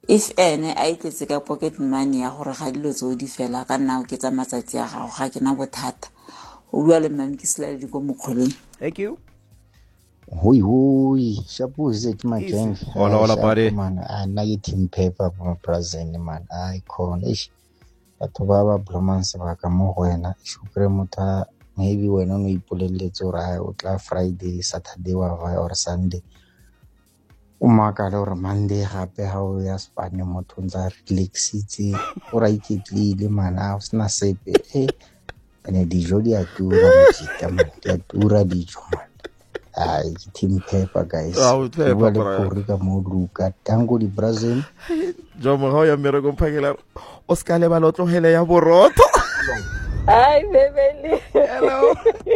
if ene a itletse ka pocket money ya gore ga dilo tseo di fela ka nna o ke tsa matsatsi a gago ga ke na bothata o bua le Mmami Kisela di ko mokgoleng. Thank you. Hoi, shabuze ke majeng. Hola buddy. Man, nna ke team paper mo Brazil man. Icon ish. Batho ba ba blomans ba ka mo go wena. Shukre motho maybe wena o ipoleletse gore o tla Friday, Saturday wa or Sunday. O makala gore Monday gape ha o ya Spain motho ntse relaxitse o ra iketlile man a sna sepe ene dijo di a tura motšita man di a tura dijo man. Team paper guys. Bua le Khori ka mo Luka tango di Brazil. Jo mo ga ya mere go phakela o ska le ba lo tlogele ya boroto. Hi Bebeli. Hello.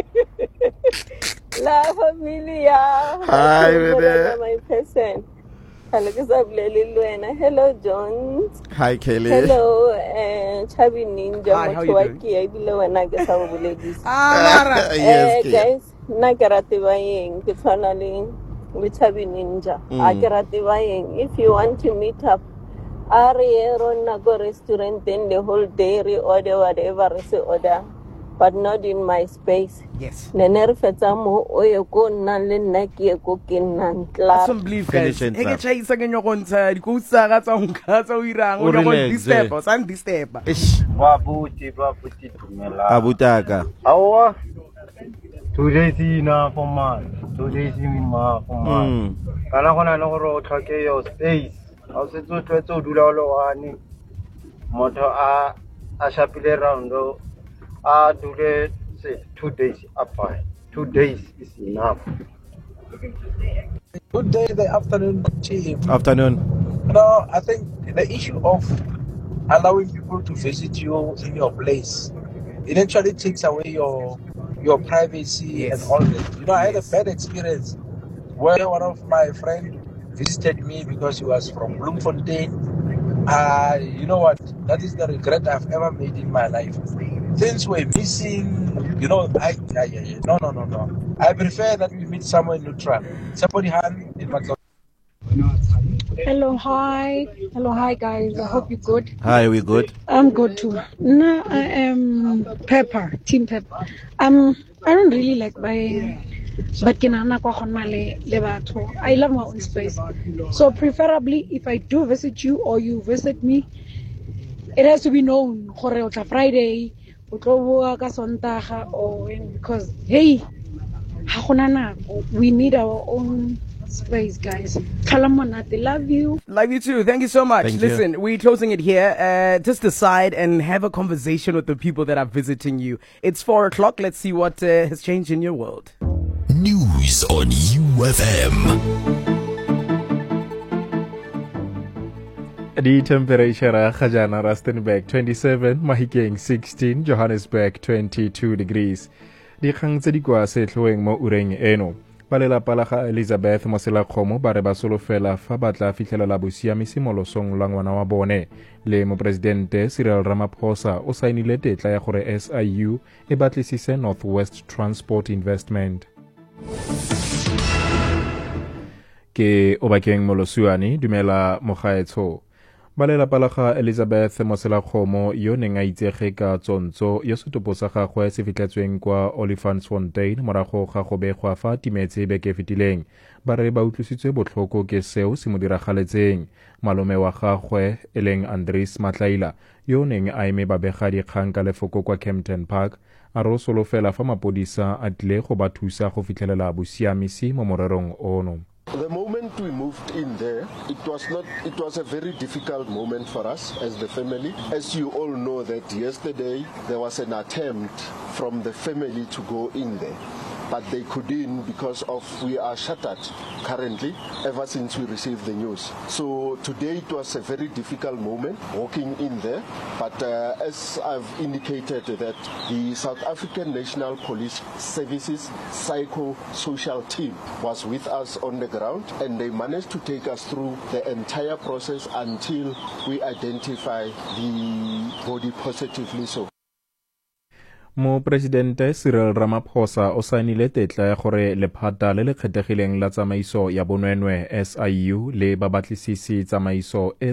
La familia. Hi baby. My person. Hello Kisabuleli Luena. Hello Jones. Hi Kelly. Hello Chabi Ninja. Hi, how you doing? Mara. Yes, Guys, na karate bayeng ke tshwana le with Chabi Ninja. A karate bayeng. If you want to meet up, Ariero na go restaurant then the whole day order whatever is order, but not in my space. Yes. Nener fetsamo oye ko nna le nna ke go ke nna I don't believe guys. Finish it, Eke sir. chaisa ke nyokontsha dikousa ga tsa nka tsa o irang o nyoko distepa san distepa. Babuti dumela. Abutaka. Awa. 2 days ina for man. 2 days ma for man. Kana gona le gore o tlhoke your space. A se tso tletse o dula o le one. Motho a shapile round a dule say 2 days apart. 2 days is enough. Good day, the afternoon team. Afternoon. No, I think the issue of allowing people to visit you in your place, it actually takes away your privacy and all that. You know, I had a bad experience where one of my friends visited me because he was from Bloemfontein. You know what? That is the regret I've ever made in my life. Things were missing. You know, no. I prefer that we meet somewhere neutral. Somebody hand in my Hello, hi guys. I hope you're good. Hi, we good? I'm good too. No, I am Pepper, Team Pepper. I don't really like buying, but I love my own space. So preferably, if I do visit you or you visit me, it has to be known. Friday, or because hey, we need our own space, guys. Love you. Love you too. Thank you so much. Thank you. Listen, we're closing it here. Just decide and have a conversation with the people that are visiting you. It's 4:00. Let's see what has changed in your world. News on UFM. The temperature ga jana Rustenburg 27, Mahikeng 16, Johannesburg 22 degrees. Dikgang tse di kwa setlhoeng mo ureng eno. Ba lelapa la ga Elizabeth Moselakgomo ba re ba solofela fa ba tla fitlhelela bosiamisi mo losong lwa ngwana wa bone. Le mopresidente Cyril Ramaphosa o sainile tetla ya gore SIU e batlisise North West Transport Investment. Ke Obakeng Molosuani, dumela mogaetsho. Ba lelapa la ga Elizabeth Moselakgomo yo neng a itsege ka tsontso yo setopo sa gagwe se fitlhetsweng kwa Olifantsfontein morago ga go begwa fa timetse beke fetileng ba re ba utlwisitswe botlhoko ke seo se mo diragaletseng. Malome wa gagwe eleng Andries Matlaila yo neng a eme babega dikgang ka lefoko kwa Kempton Park a re o solofela fa mapodisa a tlile go ba thusa go fitlhelela bosiamisi mo morerong ono. The moment we moved in there, it was a very difficult moment for us as the family. As you all know that yesterday there was an attempt from the family to go in there, but they couldn't because we are shuttered currently ever since we received the news. So today it was a very difficult moment walking in there, but as I've indicated that the South African National Police Services psycho-social team was with us on the ground and they managed to take us through the entire process until we identify the body positively so. Mopresidente Cyril Ramaphosa o sainile tetla ya gore lephata le le kgethegileng la tsamaiso ya bonwenwe SIU le babatlisisi tsamaiso